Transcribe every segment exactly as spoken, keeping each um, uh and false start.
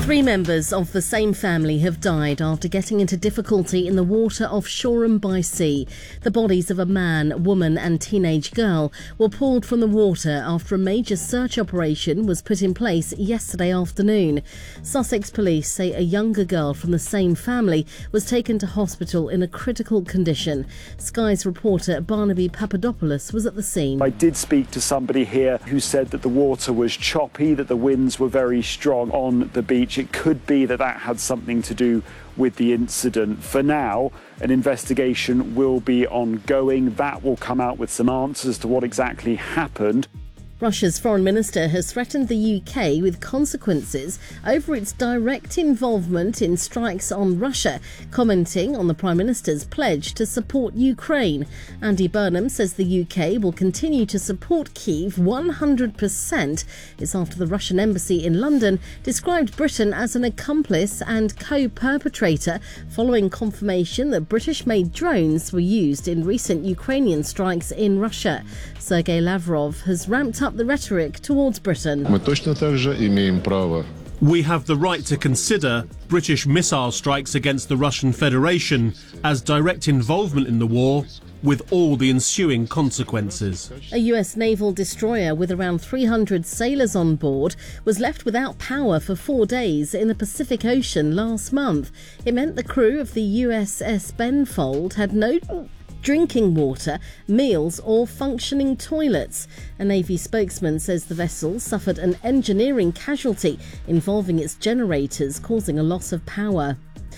Three members of the same family have died after getting into difficulty in the water off Shoreham by Sea. The bodies of a man, woman and teenage girl were pulled from the water after a major search operation was put in place yesterday afternoon. Sussex police say a younger girl from the same family was taken to hospital in a critical condition. Sky's reporter Barnaby Papadopoulos was at the scene. I did speak to somebody here who said that the water was choppy, that the winds were very strong on the beach. It could be that that had something to do with the incident. For now, an investigation will be ongoing. That will come out with some answers to what exactly happened. Russia's foreign minister has threatened the U K with consequences over its direct involvement in strikes on Russia, commenting on the Prime Minister's pledge to support Ukraine. Andy Burnham says the U K will continue to support Kyiv one hundred percent. It's after the Russian embassy in London described Britain as an accomplice and co-perpetrator following confirmation that British-made drones were used in recent Ukrainian strikes in Russia. Sergei Lavrov has ramped up the rhetoric towards Britain. Мы точно так же имеем право. We have the right to consider British missile strikes against the Russian Federation as direct involvement in the war, with all the ensuing consequences. A U S naval destroyer with around three hundred sailors on board was left without power for four days in the Pacific Ocean last month. It meant the crew of the U S S Benfold had no drinking water, meals or functioning toilets. A Navy spokesman says the vessel suffered an engineering casualty involving its generators, causing a loss of power.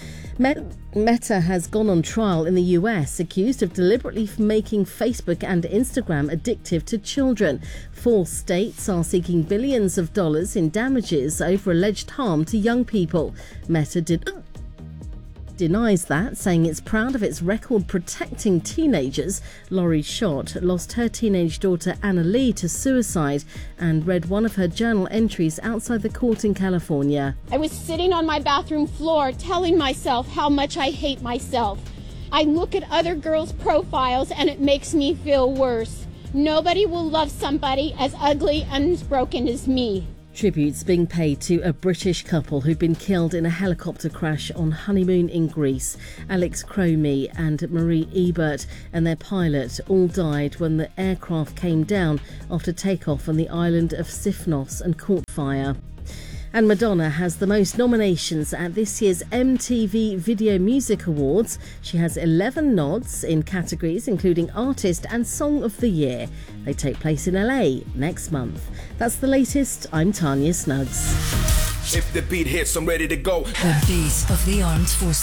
Meta has gone on trial in the U S, accused of deliberately making Facebook and Instagram addictive to children. Four states are seeking billions of dollars in damages over alleged harm to young people. Meta did... denies that, saying it's proud of its record protecting teenagers. Laurie Schott lost her teenage daughter Anna Lee to suicide and read one of her journal entries outside the court in California. I was sitting on my bathroom floor telling myself how much I hate myself. I look at other girls' profiles and it makes me feel worse. Nobody will love somebody as ugly and as broken as me. Tributes being paid to a British couple who'd been killed in a helicopter crash on honeymoon in Greece. Alex Cromie and Marie Ebert and their pilot all died when the aircraft came down after takeoff on the island of Sifnos and caught fire. And Madonna has the most nominations at this year's M T V Video Music Awards. She has eleven nods in categories including Artist and Song of the Year. They take place in L A next month. That's the latest. I'm Tanya Snuggs. If the beat hits, I'm ready to go. The beat of the armed forces.